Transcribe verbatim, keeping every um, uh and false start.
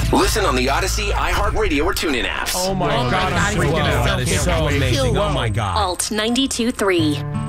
Listen on the Odyssey, iHeartRadio, or TuneIn apps. Oh, my Oh, God, my I'm God, freaking it's out. so That is so amazing. amazing. Oh, my God. Alt ninety-two point three.